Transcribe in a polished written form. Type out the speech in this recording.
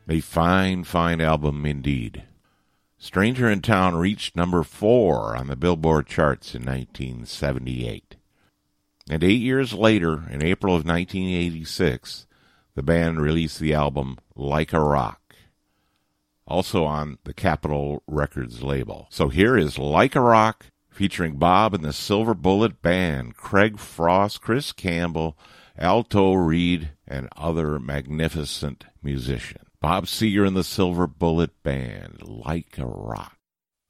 A fine, fine album indeed. Stranger in Town reached number 4 on the Billboard charts in 1978. And 8 years later, in April of 1986, the band released the album Like a Rock, also on the Capitol Records label. So here is Like a Rock, featuring Bob and the Silver Bullet Band, Craig Frost, Chris Campbell, Alto Reed, and other magnificent musicians. Bob Seger and the Silver Bullet Band, Like a Rock.